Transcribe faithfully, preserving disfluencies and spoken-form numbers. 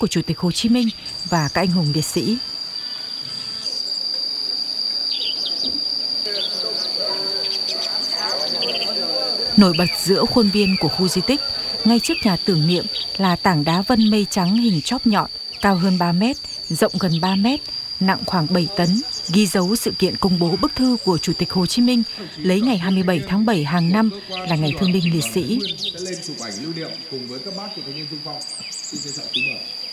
của Chủ tịch Hồ Chí Minh và các anh hùng liệt sĩ. Nổi bật giữa khuôn viên của khu di tích, ngay trước nhà tưởng niệm là tảng đá vân mây trắng hình chóp nhọn, cao hơn ba mét, rộng gần ba mét, nặng khoảng bảy tấn, ghi dấu sự kiện công bố bức thư của Chủ tịch Hồ Chí Minh lấy ngày hai mươi bảy tháng bảy hàng năm là ngày thương binh liệt sĩ.